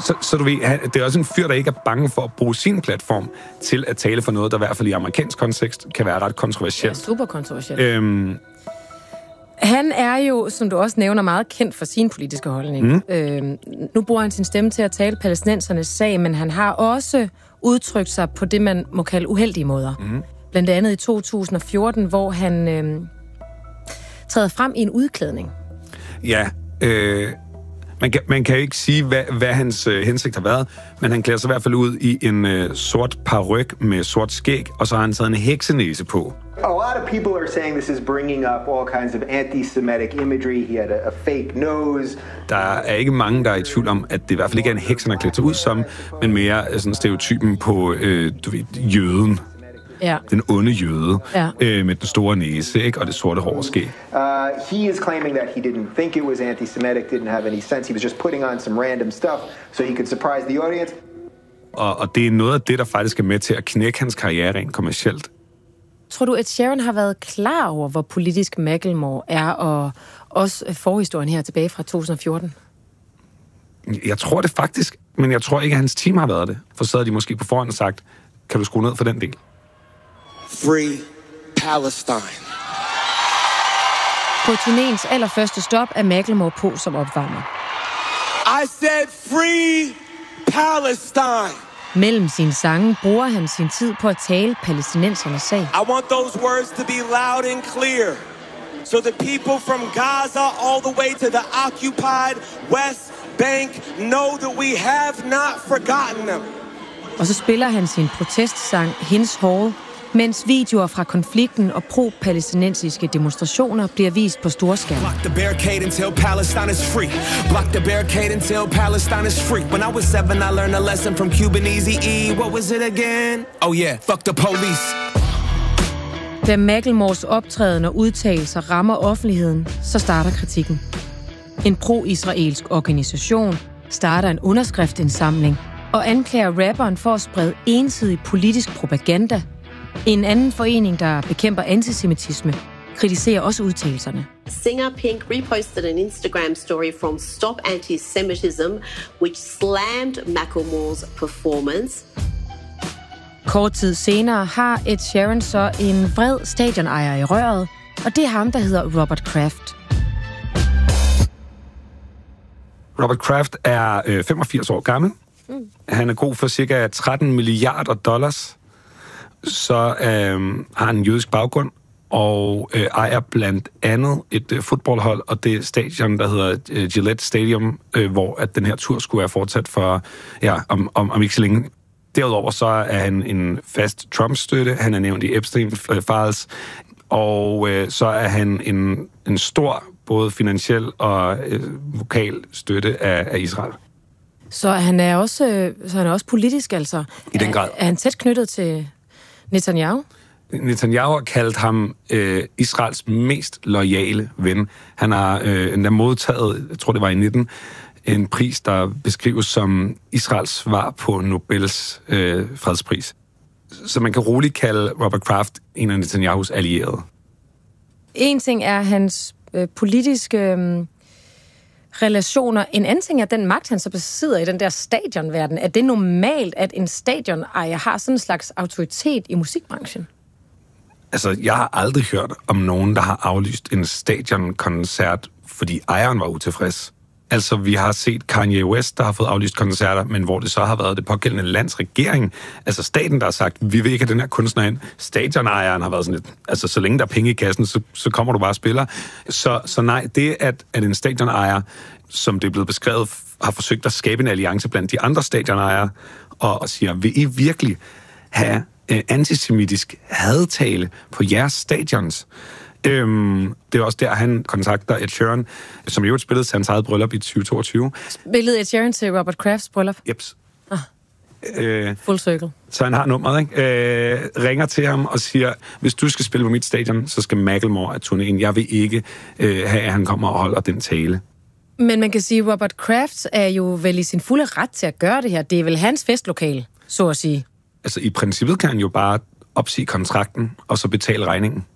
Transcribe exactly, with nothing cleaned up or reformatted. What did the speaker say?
Så, så du ved, det er også en fyr, der ikke er bange for at bruge sin platform til at tale for noget, der i hvert fald i amerikansk kontekst kan være ret kontroversielt. Ja, super kontroversielt. Øhm, Han er jo, som du også nævner, meget kendt for sin politiske holdning. Mm. Øhm, nu bruger han sin stemme til at tale palæstinensernes sag, men han har også udtrykt sig på det, man må kalde uheldige måder. Mm. Blandt andet i to tusind og fjorten, hvor han øhm, træder frem i en udklædning. Ja, øh, man, kan, man kan ikke sige, hvad, hvad hans øh, hensigt har været, men han klæder sig i hvert fald ud i en øh, sort paryk med sort skæg, og så har han taget en heksenæse på. A lot of people are saying this is bringing up all kinds of anti-Semitic imagery. He had a, a fake nose. Der er ikke mange, der er i tvivl om, at det i hvert fald ikke er en heks, han har klædt sig ud som, men mere sådan stereotypen på øh, du ved, jøden. Ja. Den onde jøde, ja. øh, med den store næse, ikke? Og det sorte hår og skæg. Uh, he is claiming that he didn't think it was anti-Semitic, didn't have any sense. He was just putting on some random stuff, so he could surprise the audience. Og, og det er noget af det, der faktisk er med til at knække hans karriere rent kommercielt. Tror du, at Sheeran har været klar over, hvor politisk Macklemore er, og også forhistorien her tilbage fra to tusind og fjorten? Jeg tror det faktisk, men jeg tror ikke, at hans team har været det. For så havde de måske på forhånd og sagt, kan du skrue ned for den del? Free Palestine. På turnéens allerførste stop er Macklemore på som opvarmer. I said free Palestine. Mellem sine sange bruger han sin tid på at tale palæstinensernes sag. I want those words to be loud and clear, so the people from Gaza all the way to the occupied West Bank know that we have not forgotten them. Og så spiller han sin protestsang Hins Hall, mens videoer fra konflikten og pro-palæstinensiske demonstrationer bliver vist på storskærm. Block the barricade until Palestine is free. Block the barricade until Palestine is free. When I was seven, I learned a lesson from Cuban Eazy-E. What was it again? Oh yeah, fuck the police. Da Macklemores optræden og udtalelser rammer offentligheden, så starter kritikken. En pro-israelsk organisation starter en underskriftindsamling og anklager rapperen for at sprede ensidig politisk propaganda. En anden forening, der bekæmper antisemitisme, kritiserer også udtalelserne. Singer Pink reposted an Instagram story from Stop Antisemitism, which slammed Macklemore's performance. Kort tid senere har Ed Sheeran så en vred stadionejer i røret, og det er ham, der hedder Robert Kraft. Robert Kraft er øh, femogfirs år gammel. Mm. Han er god for cirka tretten milliarder dollars. Så øh, har han en jødisk baggrund og øh, ejer blandt andet et øh, fodboldhold, og det stadion, der hedder øh, Gillette Stadium, øh, hvor at den her tur skulle være fortsat for, ja, om, om, om ikke så længe. Derudover så er han en fast Trump-støtte. Han er nævnt i Epstein-files. Og øh, så er han en, en stor, både finansiel og øh, vokal støtte af, af Israel. Så han er også, øh, så han er også politisk, altså? I den grad. Er, er han tæt knyttet til Netanyahu? Netanyahu har kaldt ham øh, Israels mest loyale ven. Han har øh, endda modtaget, jeg tror det var i nitten, en pris, der beskrives som Israels svar på Nobels øh, fredspris. Så man kan roligt kalde Robert Kraft en af Netanyahus allierede. En ting er hans øh, politiske øh, relationer. En anden ting er den magt, han så besidder i den der stadionverden. Er det normalt, at en stadionejer har sådan en slags autoritet i musikbranchen? Altså, jeg har aldrig hørt om nogen, der har aflyst en stadionkoncert, fordi ejeren var utilfreds. Altså, vi har set Kanye West, der har fået aflyst koncerter, men hvor det så har været det pågældende lands regering, altså staten, der har sagt, vi vil ikke have den her kunstner ind. Stadionejeren har været sådan lidt, altså så længe der er penge i kassen, så, så kommer du bare og spiller. Så, så nej, det at, at en stadionejer, som det er blevet beskrevet, har forsøgt at skabe en alliance blandt de andre stadionejere, og, og siger, vil I virkelig have øh, antisemitisk hadtale på jeres stadions? Øhm, det er også der, han kontakter Ed Sheeran, som jo spillede til hans eget bryllup i tyve toogtyve. Spillede Ed Sheeran til Robert Krafts bryllup? Jeps. Ah. Øh, Full circle. Så han har nummeret, ikke? Øh, ringer til ham og siger, hvis du skal spille på mit stadion, så skal Macklemore af turnéen. Jeg vil ikke øh, have, at han kommer og holder den tale. Men man kan sige, at Robert Kraft er jo vel i sin fulde ret til at gøre det her. Det er vel hans festlokale, så at sige. Altså, i princippet kan han jo bare opsige kontrakten, og så betale regningen.